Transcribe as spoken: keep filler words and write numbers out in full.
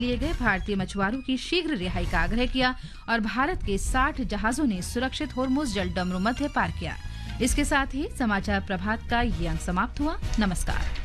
लिए गए भारतीय मछुआरों की शीघ्र रिहाई का आग्रह किया और भारत के साठ जहाजों ने सुरक्षित होर्मुज जल डमरू मध्य पार किया। इसके साथ ही समाचार प्रभात का ये अंक समाप्त हुआ। नमस्कार।